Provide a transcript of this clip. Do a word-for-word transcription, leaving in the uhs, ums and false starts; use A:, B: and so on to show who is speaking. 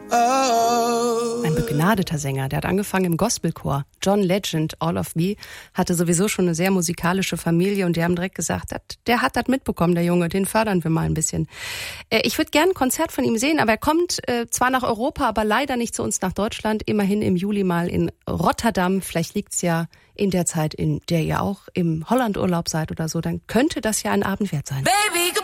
A: Oh.
B: Ein begnadeter Sänger, der hat angefangen im Gospelchor. John Legend, All of Me, hatte sowieso schon eine sehr musikalische Familie und die haben direkt gesagt, der hat das mitbekommen, der Junge, den fördern wir mal ein bisschen. Ich würde gerne ein Konzert von ihm sehen, aber er kommt zwar nach Europa, aber leider nicht zu uns nach Deutschland, immerhin im Juli mal in Rotterdam. Vielleicht liegt's ja in der Zeit, in der ihr auch im Hollandurlaub seid oder so, dann könnte das ja ein Abend wert sein.
A: Baby,